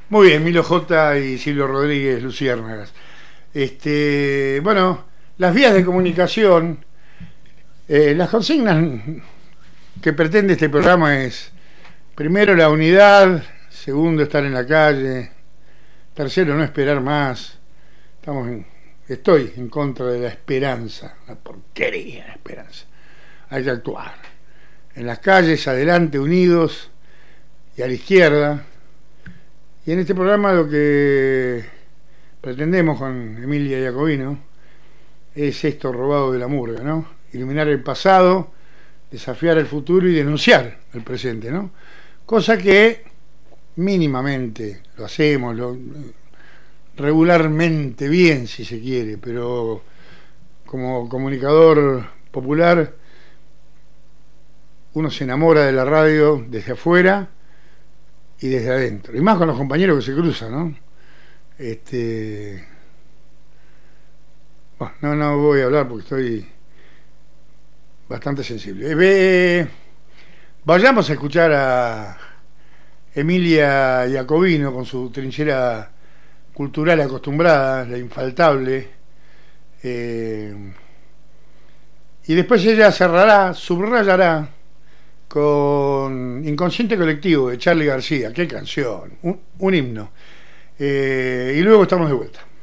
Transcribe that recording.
Muy bien, Milo J. y Silvio Rodríguez Luciérnagas. Bueno, las vías de comunicación, las consignas que pretende este programa es, primero, la unidad; segundo, estar en la calle; tercero, no esperar más. Estoy en contra de la esperanza, la porquería de la esperanza. Hay que actuar. En las calles, adelante, unidos, y a la izquierda. Y en este programa lo que pretendemos con Emilia Jacobino es esto robado de la murga, ¿no? Iluminar el pasado, desafiar el futuro y denunciar el presente, ¿no? Cosa que mínimamente lo hacemos, regularmente bien, si se quiere, pero como comunicador popular uno se enamora de la radio desde afuera y desde adentro, y más con los compañeros que se cruzan, ¿no? Bueno, no voy a hablar porque estoy bastante sensible. Vayamos a escuchar a Emilia Jacobino con su trinchera cultural acostumbrada, la infaltable, y después ella cerrará, subrayará con Inconsciente Colectivo de Charly García. Qué canción, un himno. Y luego estamos de vuelta.